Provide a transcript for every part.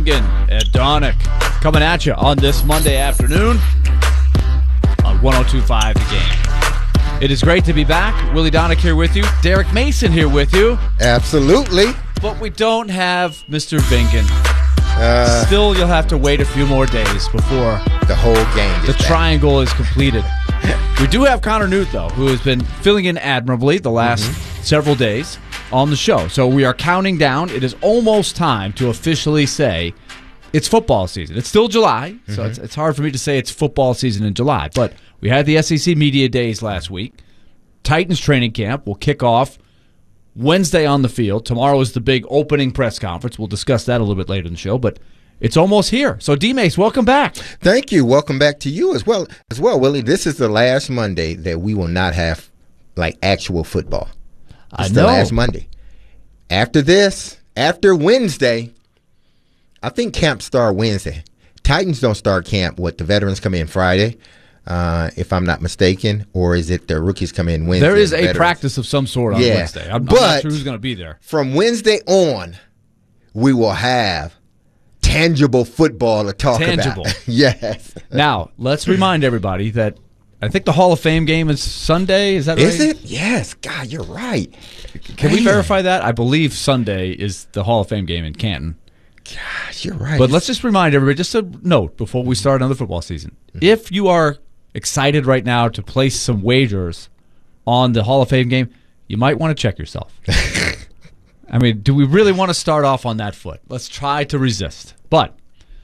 Ed Donick coming at you on this Monday afternoon on 102.5 The Game. It is great to be back. Willie Donick here with you. Derek Mason here with you. Absolutely. But we don't have Mr. Vingan. Still, you'll have to wait a few more days before the whole game the triangle is completed. We do have Connor Newt, though, who has been filling in admirably the last several days on the show. So we are counting down. It is almost time to officially say it's football season. It's still July, so it's hard for me to say it's football season in July. But we had the SEC Media Days last week. Titans training camp will kick off Wednesday on the field. Tomorrow is the big opening press conference. We'll discuss that a little bit later in the show, but it's almost here. So, D-Mace, welcome back. Thank you. Welcome back to you as well, Willie. This is the last Monday that we will not have, actual football. It's the last Monday. After this, after Wednesday, I think camp start Wednesday. Titans don't start camp. The veterans come in Friday, if I'm not mistaken, or is it the rookies come in Wednesday? There is a practice of some sort on Wednesday. I'm not sure who's going to be there. From Wednesday on, we will have tangible football to talk about. Yes. Now, let's remind everybody that I think the Hall of Fame game is Sunday. Is that right? Is it? Yes. God, you're right. Can we verify that? I believe Sunday is the Hall of Fame game in Canton. Gosh, you're right. But let's just remind everybody, just a note before we start another football season. If you are excited right now to place some wagers on the Hall of Fame game, you might want to check yourself. I mean, do we really want to start off on that foot? Let's try to resist. But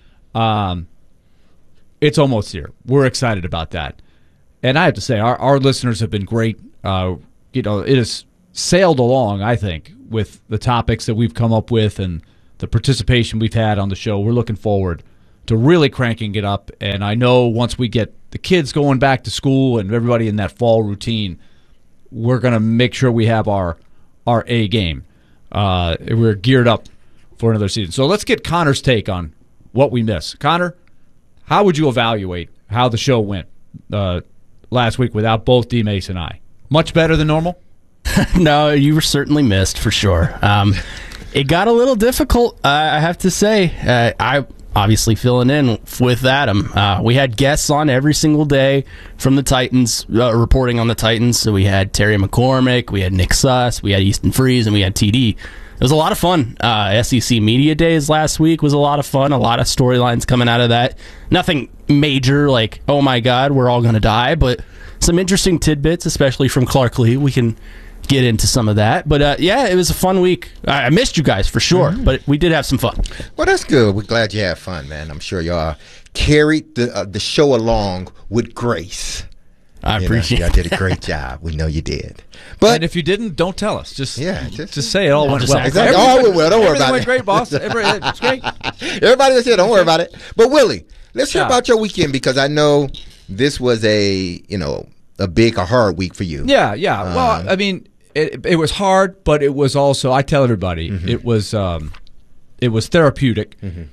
it's almost here. We're excited about that. And I have to say, our listeners have been great. It has sailed along, I think, with the topics that we've come up with and the participation we've had on the show. We're looking forward to really cranking it up. And I know once we get the kids going back to school and everybody in that fall routine, we're going to make sure we have our A game. We're geared up for another season. So let's get Connor's take on what we missed. Connor, how would you evaluate how the show went last week without both D-Mace and I? Much better than normal? No, you were certainly missed for sure. It got a little difficult, I have to say. I obviously filling in with Adam. We had guests on every single day from the Titans, reporting on the Titans. So we had Terry McCormick, we had Nick Suss, we had Easton Freeze, and we had TD. It was a lot of fun. SEC Media Days last week was a lot of fun. A lot of storylines coming out of that. Nothing major like, oh my God, we're all going to die, but some interesting tidbits, especially from Clark Lee. We can get into some of that. But yeah, it was a fun week. I missed you guys for sure, but we did have some fun. Well, that's good. We're glad you had fun, man. I'm sure y'all carried the show along with grace. I appreciate it. Y'all did a great job. We know you did. But and if you didn't, don't tell us. Just say it all went just well. Exactly. Oh, it went well. Don't worry about it. Everything went great, boss. It's great. Everybody that's here, don't worry about it. But Willie, let's hear about your weekend, because I know this was a hard week for you. Yeah. Well, I mean, it was hard, but it was also, I tell everybody, it was therapeutic.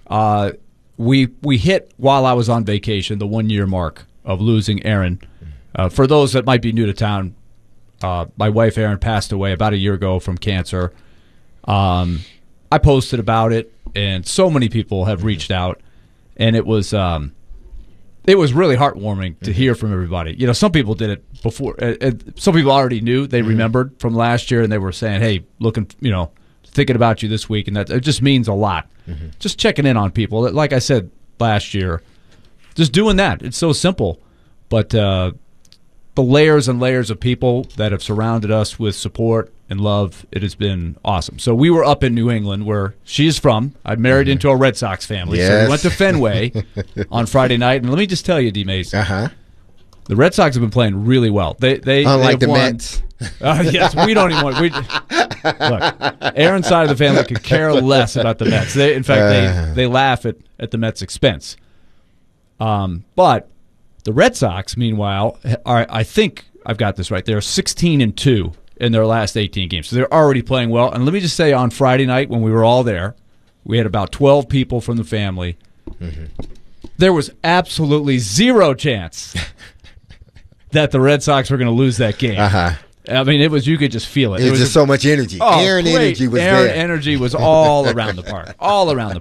We hit, while I was on vacation, the 1 year mark of losing Aaron. For those that might be new to town, my wife Erin passed away about a year ago from cancer. I posted about it, and so many people have reached out, and it was really heartwarming to hear from everybody. Some people did it before. Some people already knew; they remembered from last year, and they were saying, "Hey, thinking about you this week," and that it just means a lot. Just checking in on people. Like I said last year, just doing that. It's so simple, but the layers and layers of people that have surrounded us with support and love, it has been awesome. So we were up in New England, where she's from. I married into a Red Sox family, so we went to Fenway on Friday night. And let me just tell you, D-Mace, the Red Sox have been playing really well. They unlike the won. Mets. Yes, we don't even want. Look, Aaron's side of the family could care less about the Mets. In fact, they laugh at the Mets' expense. But the Red Sox, meanwhile, I think I've got this right. They're 16-2 in their last 18 games, so they're already playing well. And let me just say, on Friday night when we were all there, we had about 12 people from the family. There was absolutely zero chance that the Red Sox were going to lose that game. I mean, you could just feel it. It was just so much energy. Oh, Aaron great. energy was Aaron there. energy was all around the park. All around the park.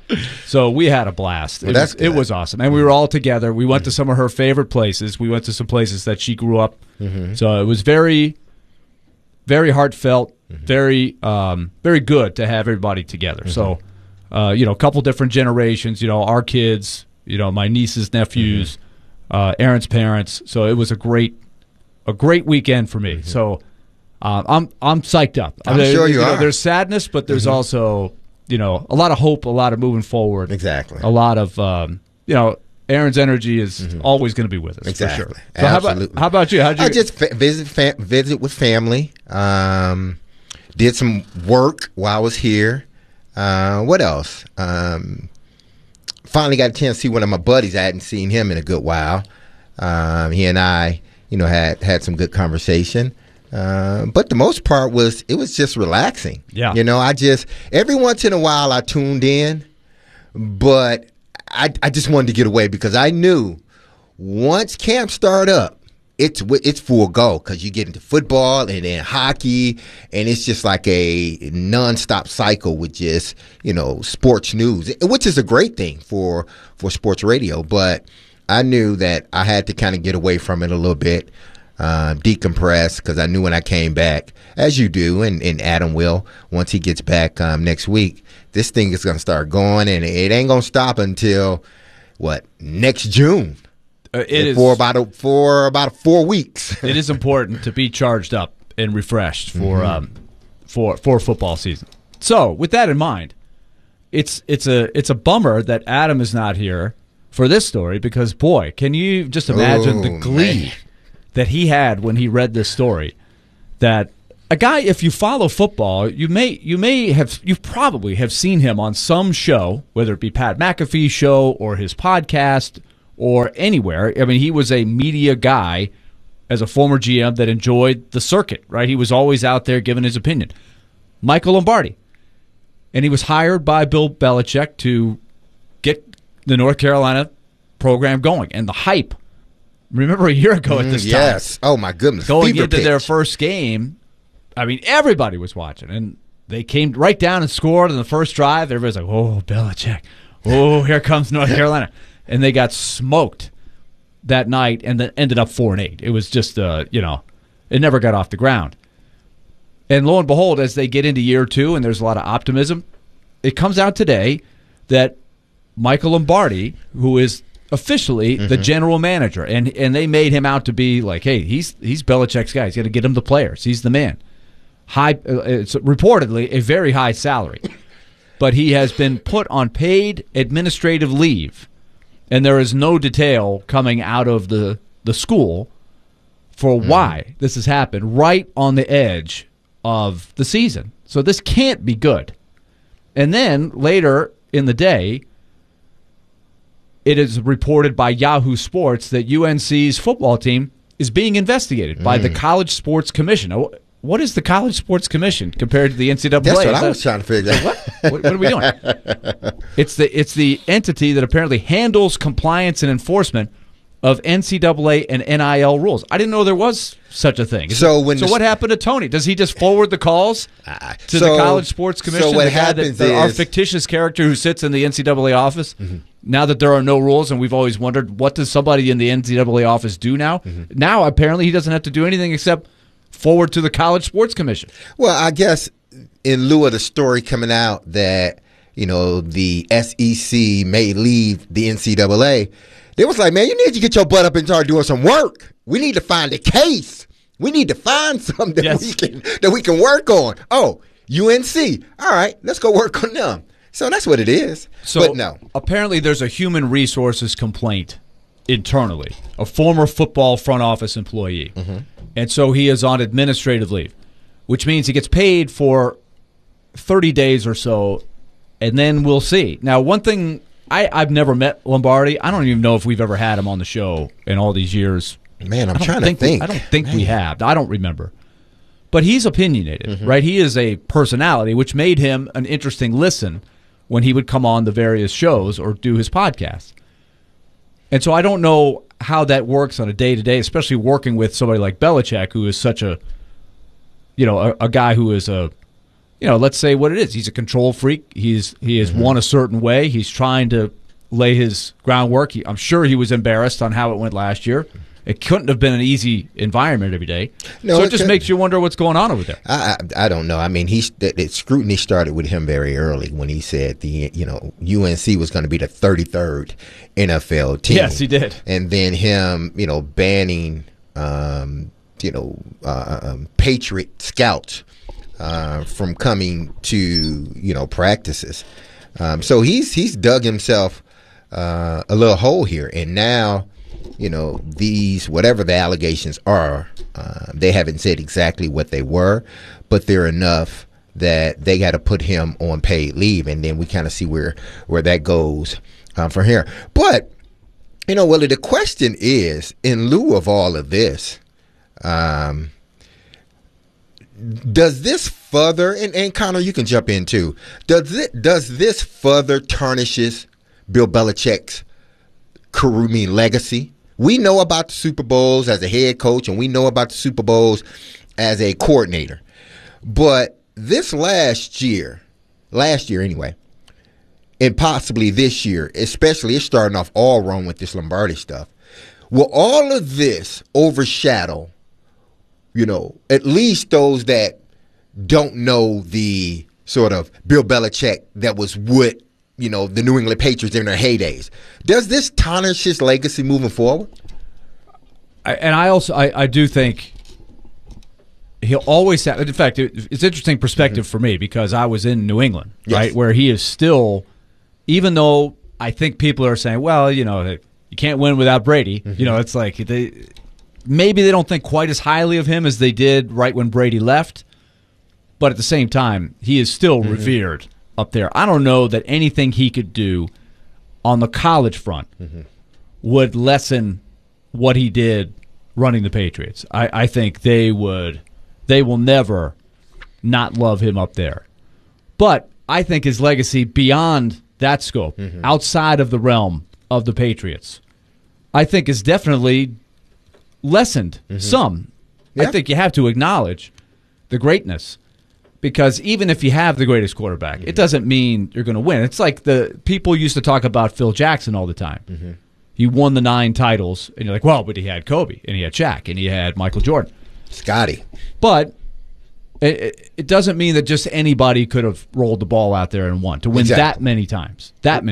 So we had a blast. Well, It was awesome. And we were all together. We went to some of her favorite places. We went to some places that she grew up. So it was very, very heartfelt, very very good to have everybody together. So, a couple different generations, our kids, my nieces, nephews, Aaron's parents. So it was a great weekend for me. So I'm psyched up. I'm sure you are. There's sadness, but there's also a lot of hope, a lot of moving forward. Exactly. A lot of Aaron's energy is always going to be with us. Exactly. For sure. So how about you? I just visit with family. Did some work while I was here. What else? Finally got a chance to see one of my buddies. I hadn't seen him in a good while. He and I, had some good conversation. But the most part it was just relaxing. Yeah. I just, every once in a while I tuned in, but I just wanted to get away because I knew once camp started up, it's full go because you get into football and then hockey, and it's just like a nonstop cycle with just sports news, which is a great thing for sports radio. But I knew that I had to kind of get away from it a little bit, decompress, because I knew when I came back, as you do, and Adam will once he gets back next week, this thing is going to start going, and it ain't going to stop until next June. For about 4 weeks. It is important to be charged up and refreshed for football season. So, with that in mind, it's a bummer that Adam is not here for this story because, boy, can you just imagine the glee that he had when he read this story? That a guy, if you follow football, you probably have seen him on some show, whether it be Pat McAfee's show or his podcast or anywhere. I mean, he was a media guy as a former GM that enjoyed the circuit, right? He was always out there giving his opinion. Michael Lombardi. And he was hired by Bill Belichick to get the North Carolina program going. And the hype, remember a year ago at this time. Yes. Oh, my goodness. Going into their first game, I mean, everybody was watching. And they came right down and scored in the first drive. Everybody's like, oh, Belichick. Oh, here comes North Carolina. And they got smoked that night and then ended up 4-8. It was just, it never got off the ground. And lo and behold, as they get into year two and there's a lot of optimism, it comes out today that Michael Lombardi, who is officially the general manager, and they made him out to be like, hey, he's Belichick's guy. He's going to get him the players. He's the man. It's reportedly a very high salary. But he has been put on paid administrative leave. And there is no detail coming out of the school for why this has happened right on the edge of the season. So this can't be good. And then later in the day, it is reported by Yahoo Sports that UNC's football team is being investigated by the College Sports Commission. What is the College Sports Commission compared to the NCAA? That's what I was trying to figure out. What are we doing? It's the entity that apparently handles compliance and enforcement of NCAA and NIL rules. I didn't know there was such a thing. So what happened to Tony? Does he just forward the calls to the College Sports Commission? So what happens is our fictitious character who sits in the NCAA office. Now that there are no rules, and we've always wondered, what does somebody in the NCAA office do now? Now apparently he doesn't have to do anything except forward to the College Sports Commission. Well, I guess in lieu of the story coming out that, the SEC may leave the NCAA, they was like, man, you need to get your butt up and start doing some work. We need to find a case. We need to find something that we can work on. Oh, UNC. All right, let's go work on them. So that's what it is. So but no. Apparently there's a human resources complaint internally, a former football front office employee. And so he is on administrative leave, which means he gets paid for 30 days or so, and then we'll see. Now, one thing, I've never met Lombardi. I don't even know if we've ever had him on the show in all these years. Man, I'm trying to think. I don't think we have. I don't remember. But he's opinionated, right? He is a personality, which made him an interesting listen when he would come on the various shows or do his podcast. And so I don't know how that works on a day-to-day, especially working with somebody like Belichick, who is such a guy who is a let's say what it is. He's a control freak. He has won a certain way. He's trying to lay his groundwork. I'm sure he was embarrassed on how it went last year. It couldn't have been an easy environment every day. No, so it just makes you wonder what's going on over there. I don't know. I mean, the scrutiny started with him very early when he said UNC was going to be the 33rd NFL team. Yes, he did. And then him, banning Patriot scouts from coming to practices. So he's dug himself a little hole here, and now these whatever the allegations are, they haven't said exactly what they were, but they're enough that they got to put him on paid leave, and then we kind of see where that goes from here. But Willie, the question is, in lieu of all of this, does this further, and Connor, you can jump in too, does this further tarnishes Bill Belichick's career, legacy? We know about the Super Bowls as a head coach, and we know about the Super Bowls as a coordinator. But this last year anyway, and possibly this year, especially, it's starting off all wrong with this Lombardi stuff. Will all of this overshadow, at least those that don't know the sort of Bill Belichick that was with the New England Patriots in their heydays? Does this tarnish his legacy moving forward? I do think he'll always have. In fact, it's interesting perspective for me because I was in New England, right, where he is still. Even though I think people are saying, well, you can't win without Brady. It's like maybe they don't think quite as highly of him as they did right when Brady left, but at the same time, he is still revered up there. I don't know that anything he could do on the college front would lessen what he did running the Patriots. I think they will never not love him up there. But I think his legacy beyond that scope, outside of the realm of the Patriots, I think is definitely lessened some. Yeah. I think you have to acknowledge the greatness. Because even if you have the greatest quarterback, it doesn't mean you're going to win. It's like the people used to talk about Phil Jackson all the time. He won the 9 titles, and you're like, well, but he had Kobe, and he had Shaq, and he had Michael Jordan. Scotty. But it doesn't mean that just anybody could have rolled the ball out there and won to win that many times.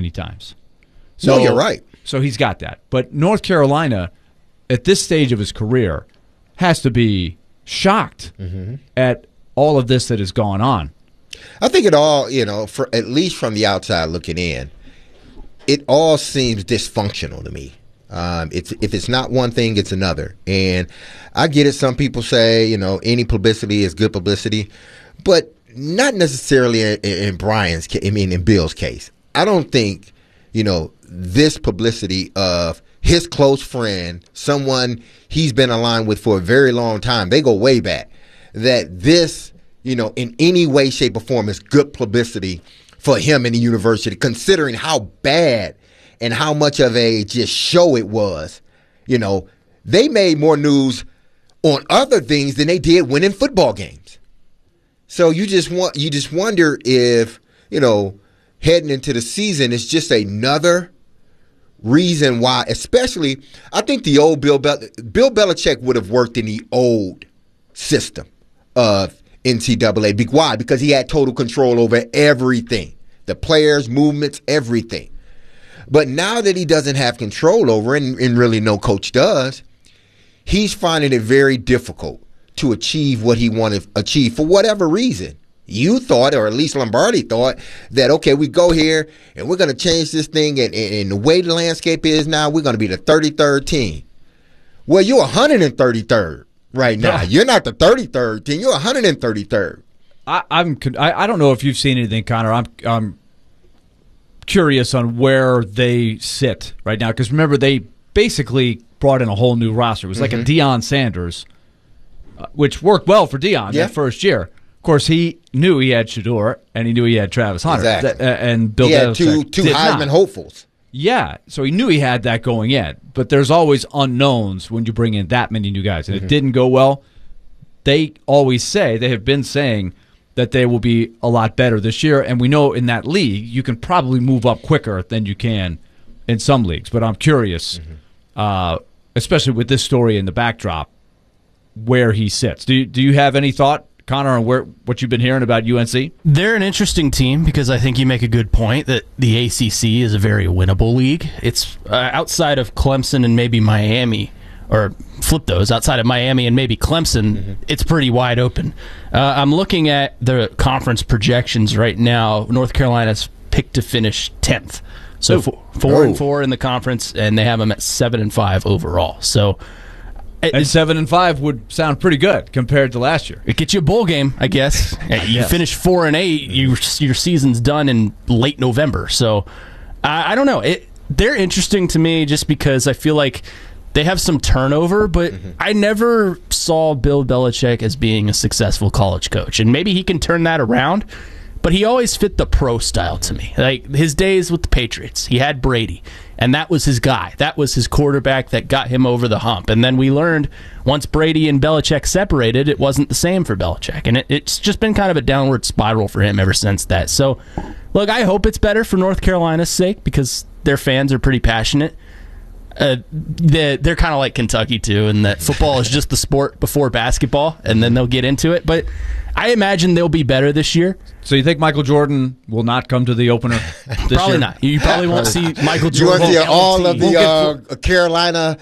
So, no, you're right. So he's got that. But North Carolina, at this stage of his career, has to be shocked at all of this that has gone on. I think it all, for at least from the outside looking in, it all seems dysfunctional to me. If it's not one thing, it's another. And I get it. Some people say, any publicity is good publicity, but not necessarily in Brian's case. I mean, in Bill's case. I don't think, this publicity of his close friend, someone he's been aligned with for a very long time, they go way back, that this, in any way, shape, or form is good publicity for him and the university, considering how bad and how much of a just show it was. They made more news on other things than they did winning football games. So you just wonder if, heading into the season is just another reason why, especially, I think the old Bill Belichick would have worked in the old system of NCAA. Why? Because he had total control over everything. The players, movements, everything. But now that he doesn't have control over it, and really no coach does, he's finding it very difficult to achieve what he wanted to achieve for whatever reason. You thought, or at least Lombardi thought, that, okay, we go here and we're going to change this thing, and the way the landscape is now, we're going to be the 33rd team. Well, you're 133rd right now. You're not the 33rd team. You're 133rd. I don't know if you've seen anything, Connor. I'm curious on where they sit right now, because remember, they basically brought in a whole new roster. It was like a Deion Sanders, which worked well for Deion that first year. Of course, he knew he had Shedeur, and he knew he had Travis Hunter. Exactly. And Bill he had two Heisman hopefuls. Yeah, so he knew he had that going in. But there's always unknowns when you bring in that many new guys. And it didn't go well. They always say, they have been saying, that they will be a lot better this year. And we know in that league, you can probably move up quicker than you can in some leagues. But I'm curious, especially with this story in the backdrop, where he sits. Do you have any thought, Connor, on what you've been hearing about UNC? They're an interesting team because I think you make a good point that the ACC is a very winnable league. It's outside of Clemson and maybe Miami, or flip those, outside of Miami and maybe Clemson, it's pretty wide open. I'm looking at the conference projections right now. North Carolina's picked to finish 10th. So 4-4 in the conference, and they have them at 7-5 overall. So, and 7-5 would sound pretty good compared to last year. It gets you a bowl game, I guess. You finish 4-8, your season's done in late November. So I don't know. They're interesting to me just because I feel like they have some turnover, but I never saw Bill Belichick as being a successful college coach. And maybe he can turn that around, but he always fit the pro style to me. Like his days with the Patriots, he had Brady, and that was his guy. That was his quarterback that got him over the hump. And then we learned once Brady and Belichick separated, it wasn't the same for Belichick. And it's just been kind of a downward spiral for him ever since that. So, look, I hope it's better for North Carolina's sake because their fans are pretty passionate. They're kind of like Kentucky, too, and that football is just the sport before basketball, and then they'll get into it. But I imagine they'll be better this year. So you think Michael Jordan will not come to the opener this Probably year? not. You probably won't see Michael You want Jordan. to see all of the Carolina,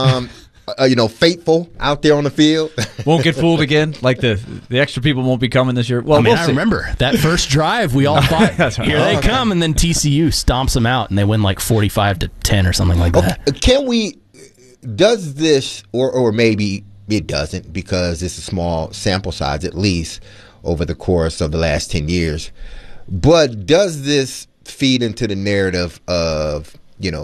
faithful out there on the field? Won't get fooled again? Like the extra people won't be coming this year? Well, I mean, we'll I see. remember that first drive. We all thought, That's right. here they come, and then TCU stomps them out, and they win like 45-10 or something like that. Can we? Does this, or maybe it doesn't, because it's a small sample size, at least over the course of the last 10 years. But does this feed into the narrative of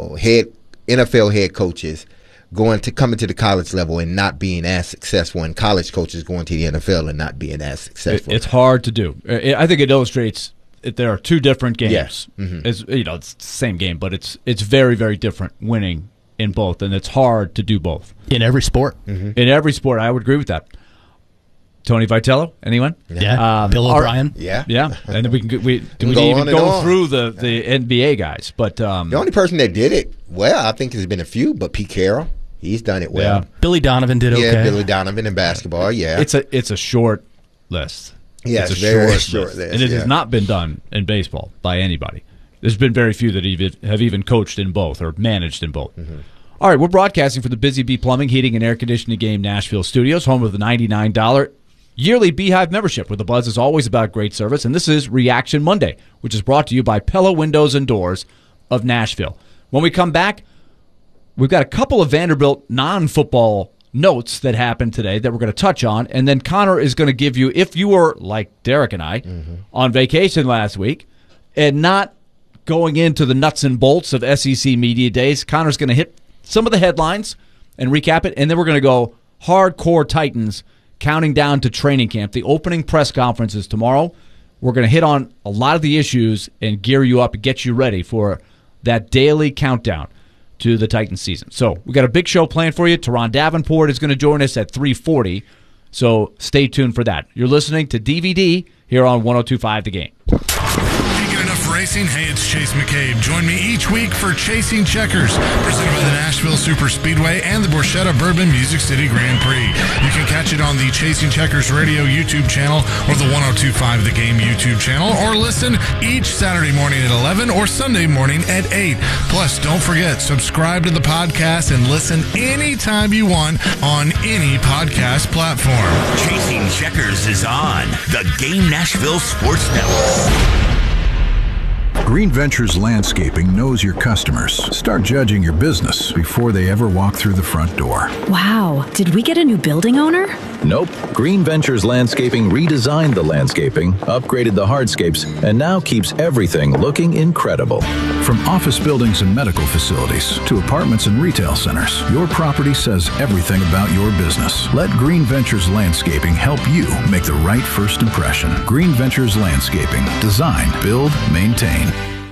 NFL head coaches coming to the college level and not being as successful, and college coaches going to the NFL and not being as successful? It's hard to do. I think it illustrates that there are two different games. Yes. It's the same game, but it's very, very different winning in both, and it's hard to do both. In every sport. In every sport, I would agree with that. Tony Vitello, anyone? Yeah. Bill O'Brien. Yeah. And then we didn't even on and go on. through the NBA guys, but The only person that did it well, I think, has been a few, but Pete Carroll, he's done it well. Yeah. Billy Donovan did okay. Yeah, Billy Donovan in basketball. Yeah, it's a short list. Yeah, it's a very short list, and it has not been done in baseball by anybody. There's been very few that have even coached in both or managed in both. All right, we're broadcasting for the Busy Bee Plumbing, Heating, and Air Conditioning Game Nashville Studios, home of the $99 yearly Beehive membership, where the buzz is always about great service. And this is Reaction Monday, which is brought to you by Pella Windows and Doors of Nashville. When we come back, we've got a couple of Vanderbilt non-football notes that happened today that we're going to touch on. And then Connor is going to give you, if you were, like Derek and I, on vacation last week and not going into the nuts and bolts of SEC Media Days, Connor's going to hit some of the headlines and recap it. And then we're going to go hardcore Titans counting down to training camp. The opening press conference is tomorrow. We're going to hit on a lot of the issues and gear you up and get you ready for that daily countdown to the Titans season. So we got a big show planned for you. Teron Davenport is going to join us at 3:40. So stay tuned for that. You're listening to DVD here on 102.5 The Game. Racing. Hey, it's Chase McCabe. Join me each week for Chasing Checkers, presented by the Nashville Super Speedway and the Borchetta Bourbon Music City Grand Prix. You can catch it on the Chasing Checkers Radio YouTube channel or the 102.5 The Game YouTube channel, or listen each Saturday morning at 11 or Sunday morning at 8. Plus, don't forget, subscribe to the podcast and listen anytime you want on any podcast platform. Chasing Checkers is on the Game Nashville Sports Network. Green Ventures Landscaping knows your customers. Start judging your business before they ever walk through the front door. Wow, did we get a new building owner? Nope. Green Ventures Landscaping redesigned the landscaping, upgraded the hardscapes, and now keeps everything looking incredible. From office buildings and medical facilities to apartments and retail centers, your property says everything about your business. Let Green Ventures Landscaping help you make the right first impression. Green Ventures Landscaping. Design, build, maintain.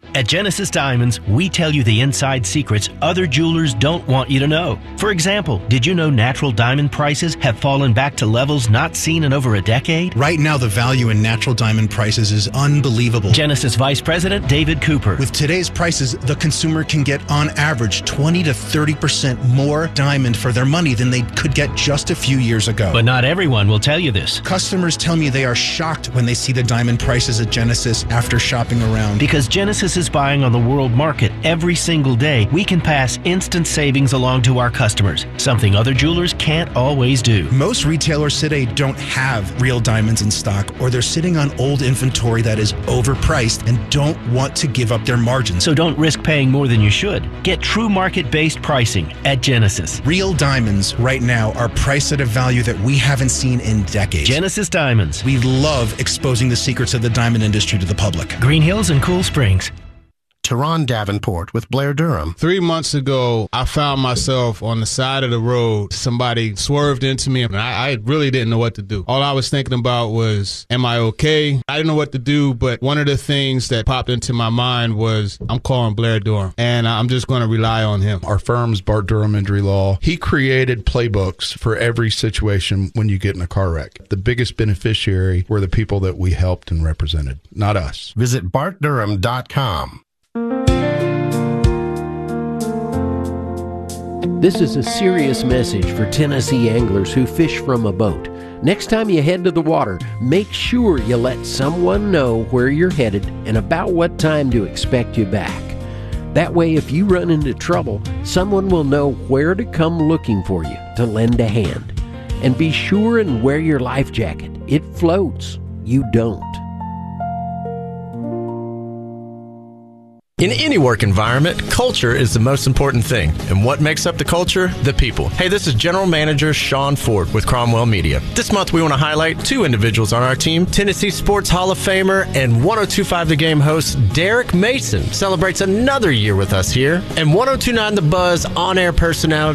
At Genesis Diamonds, we tell you the inside secrets other jewelers don't want you to know. For example, did you know natural diamond prices have fallen back to levels not seen in over a decade? Right now, the value in natural diamond prices is unbelievable. Genesis Vice President David Cooper. With today's prices, the consumer can get on average 20 to 30% more diamond for their money than they could get just a few years ago. But not everyone will tell you this. Customers tell me they are shocked when they see the diamond prices at Genesis after shopping around. Because Genesis is buying on the world market every single day, we can pass instant savings along to our customers, something other jewelers can't always do. Most retailers today don't have real diamonds in stock, or they're sitting on old inventory that is overpriced and don't want to give up their margins. So don't risk paying more than you should. Get true market-based pricing at Genesis. Real diamonds right now are priced at a value that we haven't seen in decades. Genesis Diamonds. We love exposing the secrets of the diamond industry to the public. Green Hills and Cool Springs. Teron Davenport with Blair Durham. 3 months ago, I found myself on the side of the road. Somebody swerved into me, and I really didn't know what to do. All I was thinking about was, am I okay? I didn't know what to do, but one of the things that popped into my mind was, I'm calling Blair Durham, and I'm just going to rely on him. Our firm's Bart Durham Injury Law. He created playbooks for every situation when you get in a car wreck. The biggest beneficiary were the people that we helped and represented, not us. Visit bartdurham.com. This is a serious message for Tennessee anglers who fish from a boat. Next time you head to the water, make sure you let someone know where you're headed and about what time to expect you back. That way, if you run into trouble, someone will know where to come looking for you to lend a hand. And be sure and wear your life jacket. It floats. You don't. In any work environment, culture is the most important thing. And what makes up the culture? The people. Hey, this is General Manager Sean Ford with Cromwell Media. This month we want to highlight 2 individuals on our team. Tennessee Sports Hall of Famer and 102.5 The Game host Derek Mason celebrates another year with us here. And 102.9 The Buzz on-air personality